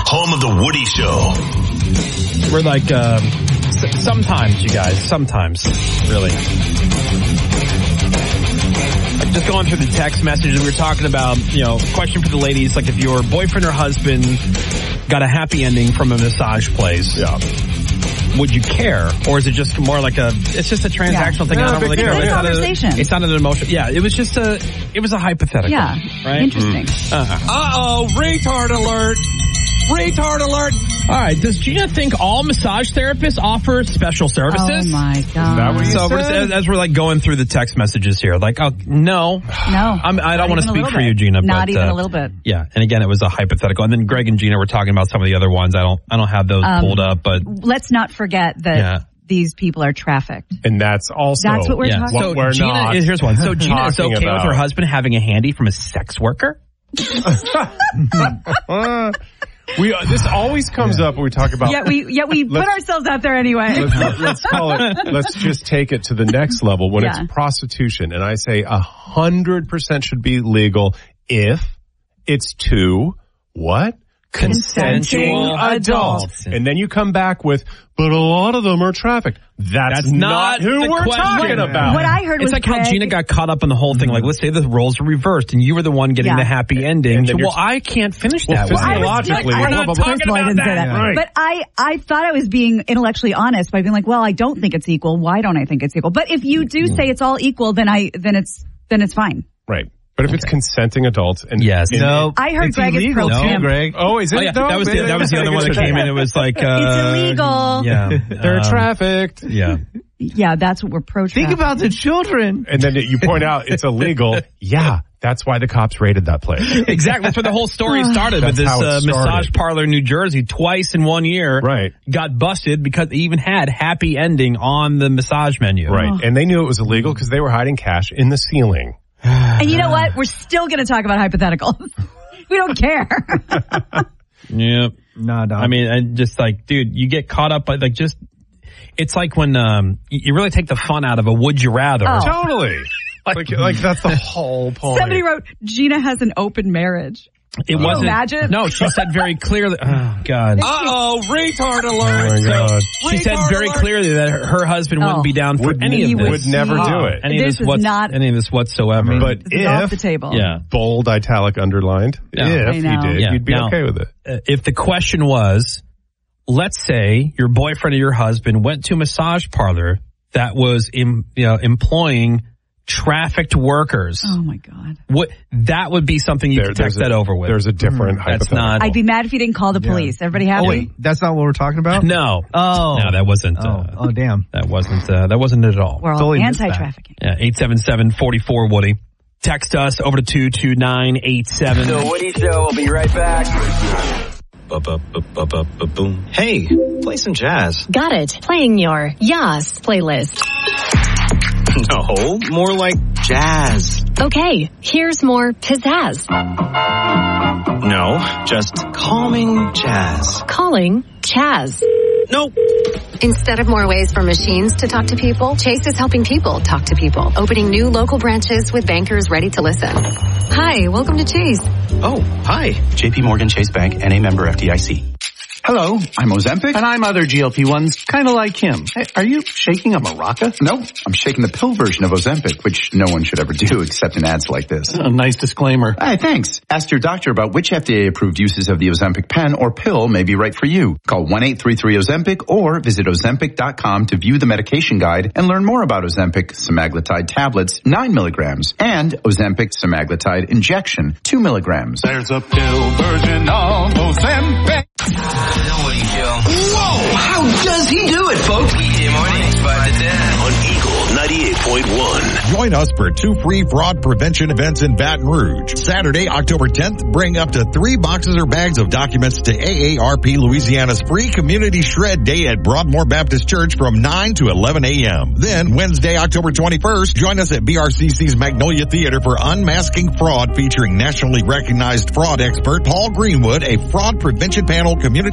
home of the Woody Show. We're like, sometimes, you guys, sometimes, really. Just going through the text messages, we were talking about, question for the ladies, like if your boyfriend or husband got a happy ending from a massage place. Yeah. Would you care? Or is it just more like it's just a transactional thing? No, I don't really care. It's a conversation. It's not an emotion. Yeah, it was a hypothetical. Yeah. Right? Interesting. Retard alert. Retard alert. All right, does Gina think all massage therapists offer special services? Oh my God. Is that what you said? As we're like going through the text messages here, like, no. No. I don't want to speak for you, Gina. Not but, even a little bit. Yeah, and again, it was a hypothetical. And then Greg and Gina were talking about some of the other ones. I don't have those pulled up, but let's not forget that these people are trafficked. And that's also what we're talking so what we're Gina, not. Here's one. So Gina is okay about. with her husband having a handy from a sex worker? This always comes up when we talk about. Yet we put ourselves out there anyway. Let's call it. Let's just take it to the next level when it's prostitution, and I say 100% should be legal if it's to what? Consenting adults. And then you come back with, but a lot of them are trafficked. That's not who we're talking about. What I heard was it's like how Gina got caught up in the whole thing. Like, let's say the roles are reversed and you were the one getting the happy ending. So, I can't finish that. Physiologically, we're not talking about that. Right. But I thought I was being intellectually honest by being like, well, I don't think it's equal. Why don't I think it's equal? But if you do say it's all equal, then it's fine. Right. But if it's consenting adults and I heard Greg is pro too, Greg. Oh, is it? That was the other one that came in. It was like it's illegal. Yeah, they're trafficked. Yeah, that's what we're pro. Think about the children. And then you point out it's illegal. Yeah, that's why the cops raided that place. Exactly. That's where the whole story started with this massage parlor in New Jersey. Twice in 1 year, got busted because they even had happy ending on the massage menu. Right, and they knew it was illegal because they were hiding cash in the ceiling. And you know what? We're still going to talk about hypotheticals. We don't care. Yep. No. I mean, and just like, dude, you get caught up by it's like when you really take the fun out of a would you rather. Oh. Totally. like that's the whole point. Somebody wrote, Gina has an open marriage. It wasn't. Imagine? No, she said very clearly. Oh God. Retard alert! Oh my God. She said very clearly that her husband wouldn't be down for any of this. Would never do it. Any of this whatsoever. But if off the table. Bold, italic, underlined. If you did, you'd be okay with it. If the question was, let's say your boyfriend or your husband went to a massage parlor that was employing trafficked workers. Oh my God. That would be something you could text that over with. There's a different hypothetical. I'd be mad if you didn't call the police. Everybody happy? Oh wait, that's not what we're talking about? No. Oh. No, that wasn't. Oh damn. That wasn't it at all. We're all anti-trafficking. Yeah, 877-44-WOODY. Text us over to 22987. The Woody Show. We'll be right back. Boom. Hey, play some jazz. Got it. Playing your Yas playlist. No, more like jazz. Okay, here's more pizzazz. No, just calming jazz. Calling Chaz. Nope. Instead of more ways for machines to talk to people, Chase is helping people talk to people, opening new local branches with bankers ready to listen. Hi, welcome to Chase. Oh, hi. JP Morgan Chase Bank, NA member FDIC. Hello, I'm Ozempic. And I'm other GLP-1s, kind of like him. Hey, are you shaking a maraca? No, I'm shaking the pill version of Ozempic, which no one should ever do except in ads like this. A nice disclaimer. Hey, thanks. Ask your doctor about which FDA-approved uses of the Ozempic pen or pill may be right for you. Call 1-833-OZEMPIC or visit Ozempic.com to view the medication guide and learn more about Ozempic semaglutide tablets, 9 milligrams, and Ozempic semaglutide injection, 2 milligrams. There's a pill version of Ozempic. Whoa! How does he do it, folks? Weekday mornings 5 to 10 on Eagle 98.1. Join us for 2 free fraud prevention events in Baton Rouge. Saturday, October 10th, bring up to 3 boxes or bags of documents to AARP Louisiana's free community shred day at Broadmoor Baptist Church from 9 to 11 a.m. Then Wednesday, October 21st, join us at BRCC's Magnolia Theater for Unmasking Fraud featuring nationally recognized fraud expert Paul Greenwood, a fraud prevention panel community